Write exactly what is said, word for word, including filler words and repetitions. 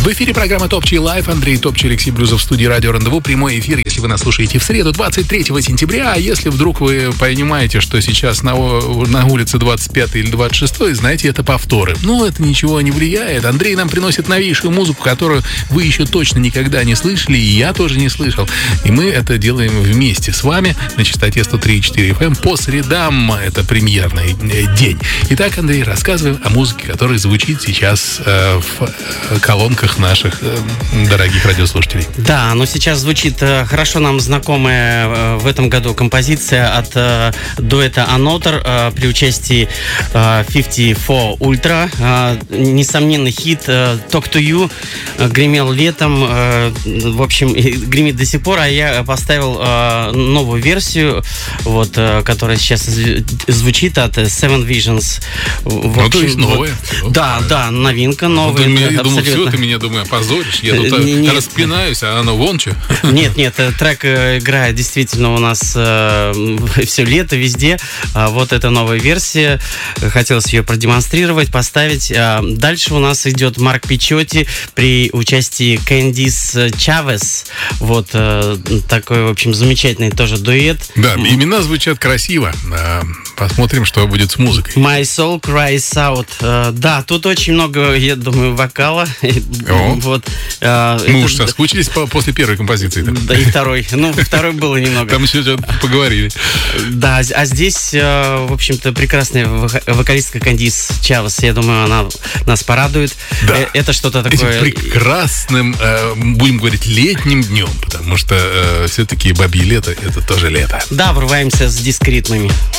В эфире программа Топчи Лайв. Андрей Топчи, Алексей Блюзов в студии Радио Рандеву. Прямой эфир, если вы нас слушаете в среду, двадцать третьего сентября. А если вдруг вы понимаете, что сейчас на, на улице двадцать пятое или двадцать шестое, знаете, это повторы. Но это ничего не влияет. Андрей нам приносит новейшую музыку, которую вы еще точно никогда не слышали, и я тоже не слышал. И мы это делаем вместе с вами на частоте сто три и четыре эф эм по средам. Это премьерный день. Итак, Андрей, рассказываем о музыке, которая звучит сейчас э, в колонках наших э, дорогих радиослушателей. Да, но сейчас звучит э, хорошо нам знакомая э, в этом году композиция от э, дуэта Another э, при участии э, пятьдесят четыре Ultra. Э, несомненный хит э, Talk to You э, гремел летом, э, в общем, гремит до сих пор, а я поставил э, новую версию, вот, э, которая сейчас звучит от Seven Visions. В ну, общем, то есть новая. Вот, да, да, новинка, новая. Ну, я абсолютно. думал, все, ты меня, думаю, опозоришь. Я тут нет, распинаюсь, а оно вон что. Нет, нет, трек играет действительно у нас э, все лето, везде. А вот эта новая версия. Хотелось ее продемонстрировать, поставить. А дальше у нас идет Марк Пичотти при участии Кэндис Чавес. Вот э, такой, в общем, замечательный тоже дуэт. Да, имена звучат красиво. Посмотрим, что будет с музыкой. My Soul Cries Out. Uh, да, тут очень много, я думаю, вокала. Вот. Uh, Мы это... уж соскучились по- после первой композиции. Да, и второй. Ну, второй было немного. Там еще поговорили. Да, а здесь, в общем-то, прекрасная вокалистка Кэндис Чавес. Я думаю, она нас порадует. Да. Это что-то такое... Этим прекрасным, будем говорить, летним днем, потому что все-таки бабье лето — это тоже лето. Да, врываемся с диск-ритмами.